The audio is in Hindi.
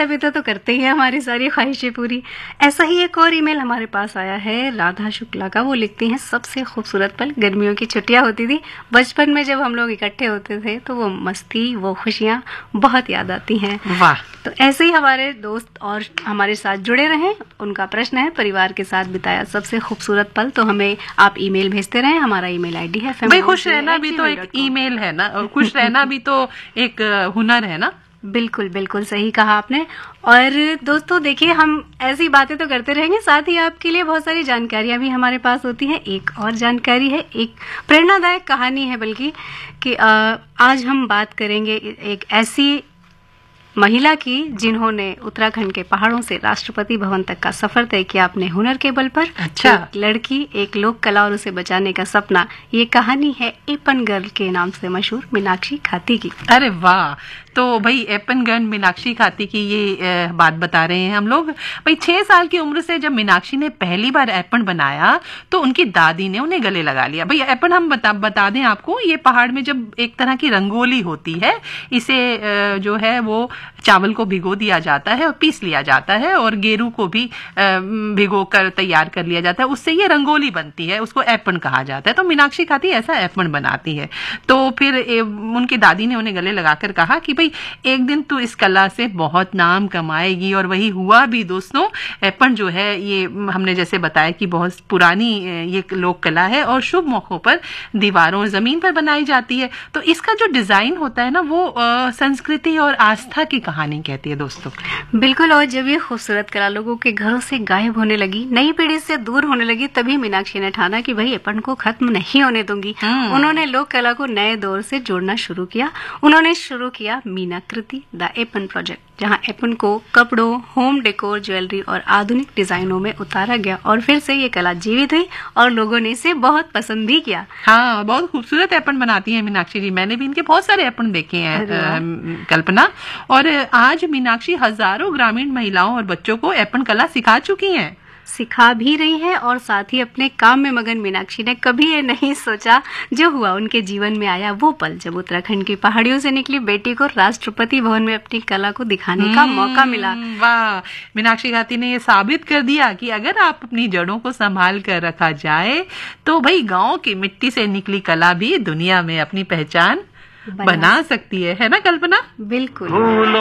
माता पिता तो करते ही हैं हमारी सारी ख्वाहिशें पूरी। ऐसा ही एक और ईमेल हमारे पास आया है राधा शुक्ला का। वो लिखती हैं, सबसे खूबसूरत पल गर्मियों की छुट्टियां होती थी। बचपन में जब हम लोग इकट्ठे होते थे तो वो मस्ती, वो खुशियां बहुत याद आती हैं। वाह। तो ऐसे ही हमारे दोस्त और हमारे साथ जुड़े रहें। उनका प्रश्न है, परिवार के साथ बिताया सबसे खूबसूरत पल। तो हमें आप ईमेल भेजते रहें। हमारा ईमेल आईडी है भाई खुश रहना भी तो एक ईमेल है ना, खुश रहना भी तो एक हुनर है ना। बिल्कुल बिल्कुल सही कहा आपने। और दोस्तों देखिए, हम ऐसी बातें तो करते रहेंगे, साथ ही आपके लिए बहुत सारी जानकारियां भी हमारे पास होती हैं। एक और जानकारी है, एक प्रेरणादायक कहानी है बल्कि, कि आज हम बात करेंगे एक ऐसी महिला की जिन्होंने उत्तराखंड के पहाड़ों से राष्ट्रपति भवन तक का सफर तय किया अपने हुनर के बल पर। अच्छा। एक लड़की, एक लोक कला और उसे बचाने का सपना। ये कहानी है एपन गर्ल के नाम से मशहूर मीनाक्षी खाती की। अरे वाह। तो भाई एपन गर्ल मीनाक्षी खाती की ये बात बता रहे हैं हम लोग। भाई 6 साल की उम्र से जब मीनाक्षी ने पहली बार एपन बनाया तो उनकी दादी ने उन्हें गले लगा लिया। भाई एपन हम बता दें आपको, ये पहाड़ में जब एक तरह की रंगोली होती है, इसे जो है वो चावल को भिगो दिया जाता है और पीस लिया जाता है और गेरू को भी भिगो कर तैयार कर लिया जाता है, उससे ये रंगोली बनती है, उसको एपन कहा जाता है। तो मीनाक्षी खाती ऐसा एपन बनाती है। तो फिर उनकी दादी ने उन्हें गले लगाकर कहा कि भाई एक दिन तू इस कला से बहुत नाम कमाएगी। और वही हुआ भी दोस्तों। एपन जो है ये हमने जैसे बताया कि बहुत पुरानी ये लोक कला है और शुभ मौकों पर दीवारों जमीन पर बनाई जाती है। तो इसका जो डिजाइन होता है ना, वो संस्कृति और आस्था की कहानी कहती है दोस्तों। बिल्कुल। और जब ये खूबसूरत कला लोगों के घरों से गायब होने लगी, नई पीढ़ी से दूर होने लगी, तभी मीनाक्षी ने ठाना कि भाई एपन को खत्म नहीं होने दूंगी। उन्होंने लोक कला को नए दौर से जोड़ना शुरू किया। उन्होंने शुरू किया मीनाकृति द एपन प्रोजेक्ट, जहां एपन को कपड़ों, होम डेकोर, ज्वेलरी और आधुनिक डिजाइनों में उतारा गया। और फिर से ये कला जीवित हुई और लोगों ने इसे बहुत पसंद भी किया। हाँ, बहुत खूबसूरत एपन बनाती है मीनाक्षी जी। मैंने भी इनके बहुत सारे एपन देखे हैं कल्पना। और आज मीनाक्षी हजारों ग्रामीण महिलाओं और बच्चों को एपन कला सिखा चुकी हैं, सिखा भी रही है। और साथ ही अपने काम में मगन मीनाक्षी ने कभी ये नहीं सोचा जो हुआ उनके जीवन में आया वो पल जब उत्तराखंड की पहाड़ियों से निकली बेटी को राष्ट्रपति भवन में अपनी कला को दिखाने का मौका मिला। वाह। मीनाक्षी खाती ने ये साबित कर दिया कि अगर आप अपनी जड़ों को संभाल कर रखा जाए तो भाई गांव की मिट्टी से निकली कला भी दुनिया में अपनी पहचान बना सकती है ना कल्पना। बिल्कुल।